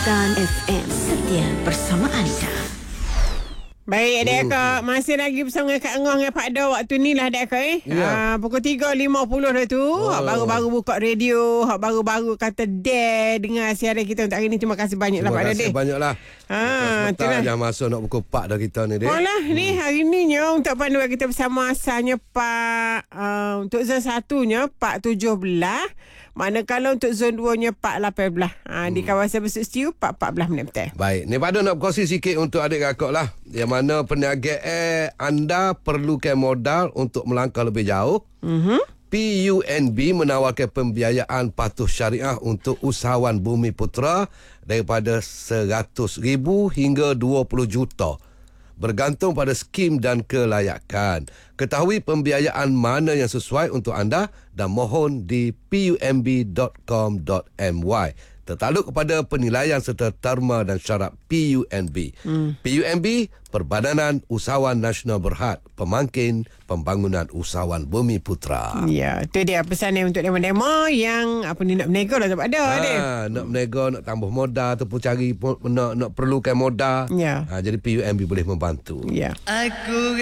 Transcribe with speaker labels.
Speaker 1: Dan FM setia bersama anda.
Speaker 2: Baik, Adik Akak. Masih lagi bersama dengan Kak Ngah dengan Pak Do. Waktu ni lah, Adik Akak. Pukul 3.50 dah tu. Baru-baru buka radio. Baru-baru kata dare dengar siaran kita untuk hari ni. Terima kasih banyak lah, Pak Do.
Speaker 3: Terima kasih banyak lah. Sebentar dah masuk nak pukul 4 dah kita ni, Dek.
Speaker 2: Malah ni hari ni untuk panduan kita bersama asalnya Pak untuk zon 1-nya Pak 17. Manakala untuk zon 2-nya Pak 18. Di kawasan Besut Setiu Pak 14 minit petang.
Speaker 3: Baik, ni pada nak berkongsi sikit untuk adik kakak lah. Yang mana peniaga anda perlukan modal untuk melangkah lebih jauh. PUNB menawarkan pembiayaan patuh syariah untuk usahawan Bumi Putra daripada 100,000 hingga 20 juta. Bergantung pada skim dan kelayakan. Ketahui pembiayaan mana yang sesuai untuk anda dan mohon di punb.com.my. Tertakluk kepada penilaian serta terma dan syarat PUNB. PUNB, Perbadanan Usahawan Nasional Berhad, Pemangkin Pembangunan Usahawan Bumi Putra.
Speaker 2: Ya, tu dia pesan dia untuk demo-demo yang apa ni nak berniaga lah tak ada.
Speaker 3: Nak berniaga, nak tambah modal ataupun cari nak perlukan modal.
Speaker 2: Ya.
Speaker 3: Jadi PUNB boleh membantu.
Speaker 2: Ya.